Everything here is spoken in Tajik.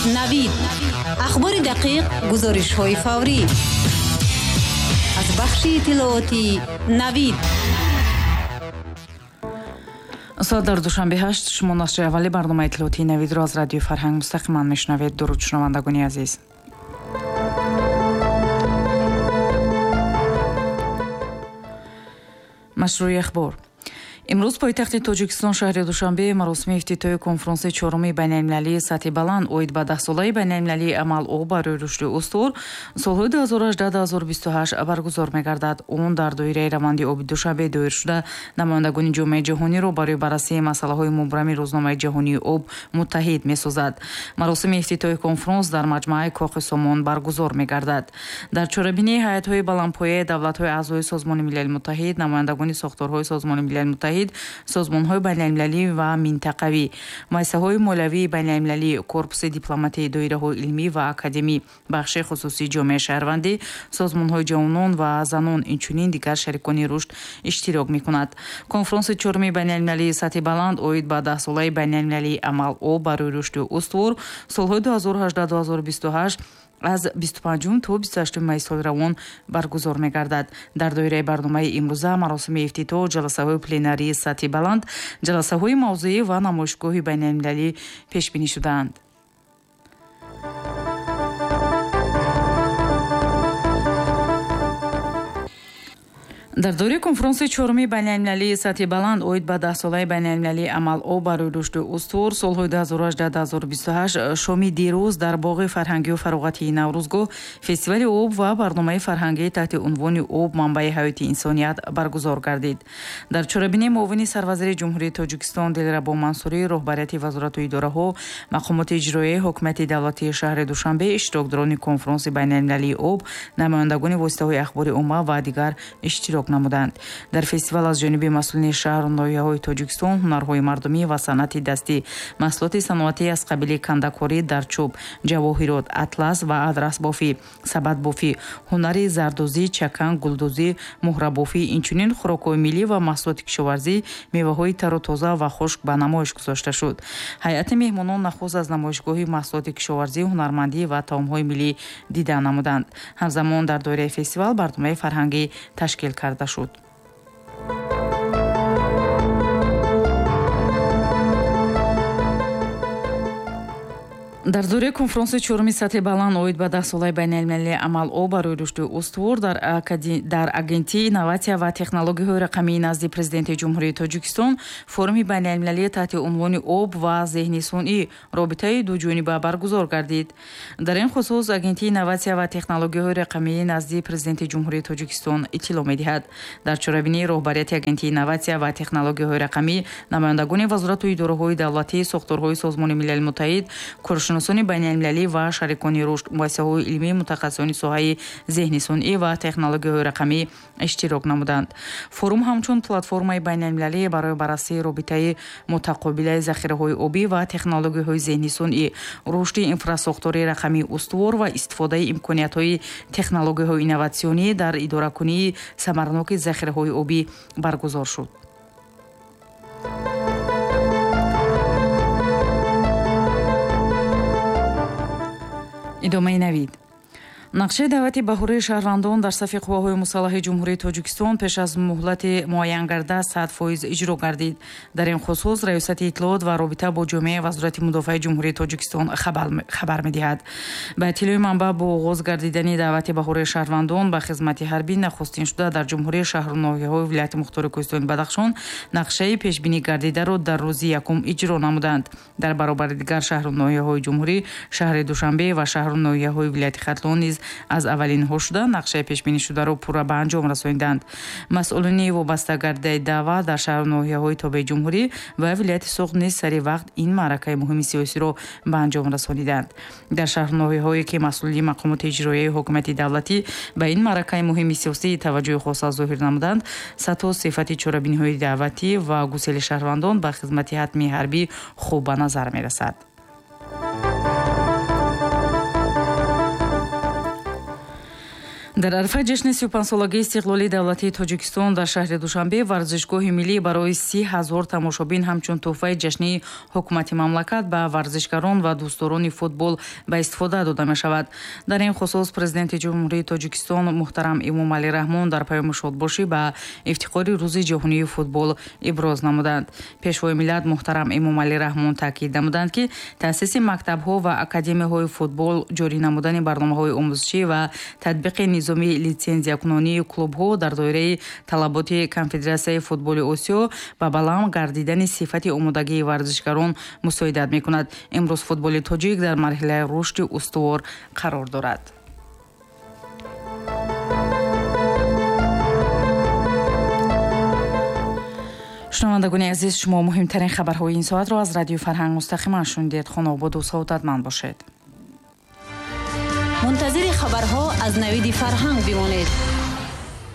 навид ахбори дақиқ, гузоришҳои фаврӣ аз бахши иттилооти навид. соат дар душанбе 8 шумо нашри аввали барномаи иттилооти навидро аз радиои Фарҳанг мустақиман мешунавед. дуруд шунавандагони азиз. машрӯи ахбор. имрӯз пойтахти тоҷикистон шаҳри душанбе маросими ифтитоҳи конференси чорумии байналмилалии сатҳи баланд оид ба 10-солаи байналмилалии амало барои рушди устувор солҳои 2018-2028 баргузор мегардад. он дар доираи раванди оби душанбе доир шуда намояндагони ҷомеаи ҷаҳониро барои баррасии масъалаҳои мубрами рӯзномаи ҷаҳонии об муттаҳид месозад. маросими ифтитоҳи конференс дар маҷмӯаи коғи Сомон баргузор мегардад. дар чорабинии ҳайатҳои баландпояи давлатҳои аъзои созмони милали муттаҳид, намояндагони сохторҳои созмони милали муттаҳид, созмонҳои байналмилалӣ ва минтақавӣ, муассисаҳои молиявии байналмилалӣ, корпуси дипломатии, доираҳои илмӣ ва академӣ, бахши хусусии ҷомеаи шаҳрвандӣ, созмонҳои ҷавонон ва занон, инчунин дигар шарикони рушд иштирок мекунад. конференси чорумии байналмилалии сатҳи баланд оид ба 10-солаи байналмилалии амало барои рушди устувор солҳои 2018-2028 аз 25 то 28 майи соли равон баргузор мегардад. дар доираи барномаи имрӯза маросими ифтитоҳ, ҷаласаҳои пленарии сатҳи баланд, ҷаласаҳои мавзӯӣ ва намоишгоҳи байналмилалӣ пешбинӣ шудаанд. дар дори конференси чорумии байналмилалии сатҳи баланд оид ба 10-солаи байналмилалии амало барои рушди устувор солҳои 2018-2028 шоми дирӯз дар боғи фарҳангию фароғатии Наврӯзгоҳ фестивали об ва барномаи фарҳангӣ таҳти унвони об манбаи ҳаёти инсоният баргузор гардид. дар чорабинии муовини сарвазири ҷумҳурии Тоҷикистон Дилрабо Мансурӣ, роҳбарияти вазорату идораҳо, мақомоти иҷроияи ҳокимияти давлатии шаҳри Душанбе, иштирокдорони конференси байналмилалии об, намояндагони воситаҳои ахбори умма ва дигар иштирок намуданд. дар фестивал аз ҷониби масъулини шаҳру ноҳияҳои Тоҷикистон ҳунарҳои мардумӣ ва санъати дастӣ, маҳсулоти саноатӣ аз қабили кандакорӣ дар чӯб, ҷавоҳирот, атлас ва адрасбофӣ, сабадбофӣ, ҳунари зардозӣ, чакан, гулдозӣ, муҳрабофӣ, инчунин хӯрокҳои миллӣ ва маҳсулоти кишоварзӣ, меваҳои тару тоза ва хушк ба намоиш гузошта шуд. ҳайати меҳмонон нахуст аз намоишгоҳи маҳсулоти кишоварзӣ, ҳунармандӣ ва таомҳои миллӣ дида намуданд. ҳамзамон дар доираи фестивал барномаи фарҳангӣ ташкил карда шуд. дар дори конференси чорумии сатҳи баланд оид ба 10-солаи байналмилалии амало барои рушди устувор дар агентии инноватсия ва технологияҳои рақамии назди президенти ҷумҳурии Тоҷикистон форуми байналмилалии таҳти унвони об ва зеҳни сунъӣ робитаи дуҷониба баргузор гардид. дар ин хусус агентии инноватсия ва технологияҳои рақамии назди президенти ҷумҳурии Тоҷикистон иттилоъ медиҳад. дар чорабинии роҳбарияти агентии инноватсия ва технологияҳои рақамӣ, намояндагони вазорату идораҳои давлатӣ, сохторҳои созмони милали муттаҳид, коршиносони байналмилалӣ ва шарикони рушд, муассисаҳои илмӣ, мутахассисони соҳаи зеҳни сунъӣ ва технологияҳои рақамӣ иштирок намуданд. форум ҳамчун платформаи байналмилалӣ барои баррасии робитаи мутақобилаи захираҳои обӣ ва технологияҳои зеҳни сунъӣ, рушди инфраструктураи рақамии устувор ва истифодаи имкониятҳои технологияҳои инноватсионӣ дар идоракунии самараноки захираҳои обӣ баргузор шуд. идомаи навид. нақшаи даъвати баҳурии шаҳрвандон дар сафи қувваҳои мусаллаҳи ҷумҳурии Тоҷикистон пеш аз муҳлати муайян гарда 100% иҷро гардид. дар ин хусус раёсати иттилоот ва робита бо ҷомеаи вазорати мудофаи ҷумҳурии Тоҷикистон хабар медиҳад. ба иттилои манбаъ, бо оғоз гардидани даъвати баҳурии шаҳрвандон ба хизмати ҳарбӣ нахустин шуда дар ҷумҳурии шаҳру ноҳияҳои вилояти мухтори Кӯҳистони Бадахшон нақшаи пешбинӣ гардидаро дар рӯзи якум иҷро намуданд. дар баробари дигар шаҳру ноҳияҳои ҷумҳурӣ, шаҳри Душанбе ва шаҳру ноҳияҳои вилояти Хатлон низ аз аввалинҳо шуда нақшаи пешбинишударо пурра ба анҷом расониданд. масъулини вобаста гардидаи даъват дар шаҳру ноҳияҳои тобеи ҷумҳурӣ ва вилояти Соғд низ сари вақт ин маъракаи муҳими сиёсиро ба анҷом расониданд. дар шаҳру ноҳияҳое ки масъулини мақомоти иҷроияи ҳокимияти давлатӣ ба ин маъракаи муҳими сиёсӣ таваҷҷӯҳи хоса зоҳир намуданд, сатҳо сифати чорабиниҳои даъватӣ ва гусели шаҳрвандон ба хизмати ҳатмии ҳарбӣ хуб ба назар мерасад. дар арфаи ҷашни 35-солагии истиқлолии давлатии Тоҷикистон дар шаҳри Душанбе варзишгоҳи миллӣ барои 30,000 тамошобин ҳамчун тӯҳфаи ҷашнии ҳукумати мамлакат ба варзишгарон ва дӯстдорони футбол ба истифода дода мешавад. Дар ин хусус президенти ҷумҳурии Тоҷикистон муҳтарам Эмомалӣ Раҳмон дар паёми шодбошӣ ба ифтихори рӯзи ҷаҳонии футбол иброз намуданд. пешвои миллат муҳтарам Эмомалӣ Раҳмон таъкид намуданд ки таъсиси мактабҳо ва академияҳои футбол, ҷорӣ намудани барномаҳои омӯзишӣ ва татбиқи низоми литсензиякунонии клубҳо дар доираи талаботи Конфедератсияи футболи Осиё ба баланд гардидани сифати омодагии варзишгарон мусоидат мекунад. имрӯз футболи тоҷик дар марҳилаи рушди устувор қарор дорад. шунавандагони азиз, шумо муҳимтарин хабарҳои ин соатро аз радиои Фарҳанг мустақиман шунидед. хонобод ва саодатманд бошед. منتظر خبرها از نوید فرهنگ بمانید.